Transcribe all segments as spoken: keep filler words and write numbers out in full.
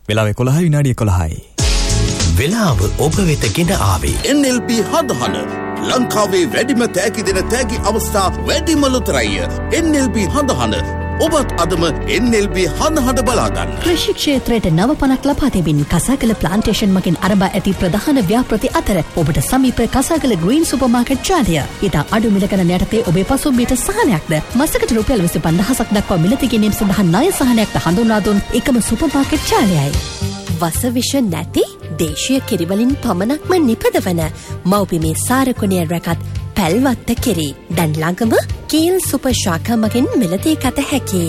වෙලාව එකොළහයි විනාඩි එකොළහයි. වෙලාව ඔබ වෙත ගෙන ආවේ එන් එල් බී හඳහන ලංකාවේ වැඩිම තෑගි දෙන තෑගි අවස්ථා වැඩිම ලොතරැය. එන් එල් බී හඳහන ඔබත් අදම එන් එල් බී හඳහන බලාගන්න. කෘෂි ක්ෂේත්‍රයට නව පණක් ලබා දෙමින් කසාගල ප්ලාන්ටේෂන් මගින් ආරම්භ ඇති ප්‍රධාන ව්‍යාපෘති අතර ඔබට සමීප කසාගල ග්‍රීන් සුපර් මාකට් ජාලය. ඉතා අඩු මිල ගණන යටතේ ඔබේ පසුම්බියට සහනයක්ද මසකට රුපියල් විසි පන්දහසක් දක්වා මිලදී ගැනීම සඳහා ණය සහනයක්ද හඳුන්වා දුන් එකම සුපර් මාකට් ජාලයයි. වසවිෂ නැති දේශීය කිරිවලින් පමණක්ම නිපදවන මව්බිමේ සාරකුණය රැකත් පැල්වත්ත කෙරේ දැන් ළඟම කීල් සුපර් ශාඛා මගින් මිලදී ගත හැකි.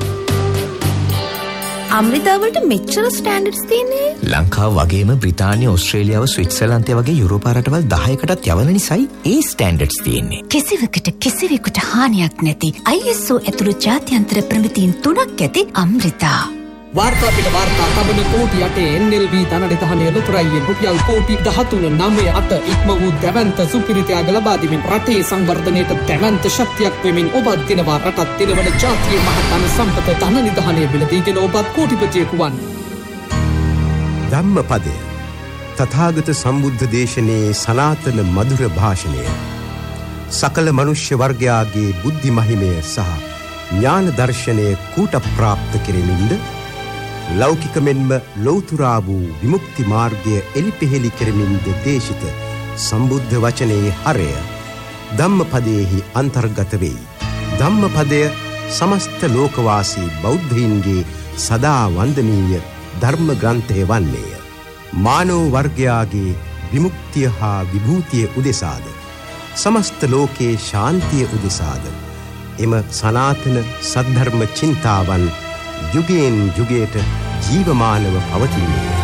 අම්රිතාවලට මෙච්චර ස්ටෑන්ඩඩ්ස් තියෙන්නේ ලංකාව වගේම බ්‍රිතාන්‍ය ඕස්ට්‍රේලියාව ස්විට්සර්ලන්තය වගේ යුරෝපා රටවල් දහයකටත් යවන නිසායි ඒ ස්ටෑන්ඩඩ්ස් තියෙන්නේ. කිසිවකට කිසිවෙකුට හානියක් නැති ආයි එස් ඕ ඇතුළු ජාත්‍යන්තර ප්‍රමිතීන් තුනක් ඇති අම්රිතා. වාර්තා පිට වාර්තා තබන කෝටි අටේ එන් එල් බී ධනනිධානය ලොතරැයියෙන් රුපියල් කෝටි දහතුන නවය අට ඉක්ම වූ දැවැන්ත සුපිරිත්‍යාග ලබා දෙමින් රටේ සංවර්ධනයට දැවැන්ත ශක්තියක් වෙමින් ඔබත් දිනවා රටත් දිනවන ජාතියේ මහතන සම්පත ධනනිධානය බිලදීගෙන ඔබත් කෝටිපතියෙකු වන්න. ධම්මපදය තථාගත සම්බුද්ධ දේශනයේ සනාතන මధుර භාෂණය සකල මනුෂ්‍ය වර්ගයාගේ බුද්ධි මහිමය සහ ඥාන දර්ශනය කූට ප්‍රාප්ත කෙරෙමින්ද ලෞකික මෙන්ම ලෞතුරා වූ විමුක්ති මාර්ගය එලිපෙහෙලි කරමින්ද දේශිත සම්බුද්ධ වචනයේ හරය ධම්මපදයෙහි අන්තර්ගත වෙයි. ධම්මපදය සමස්ත ලෝකවාසී බෞද්ධයින්ගේ සදා වන්දනීය ධර්ම ග්‍රන්ථය වන්නේය. මානව වර්ගයාගේ විමුක්තිය හා විභූතිය උදෙසාද සමස්ත ලෝකයේ ශාන්තිය උදෙසාද එම සනාතන සද්ධර්ම චින්තාවන් යුගයෙන් යුගයට ජීවමානව පවතින්නේ.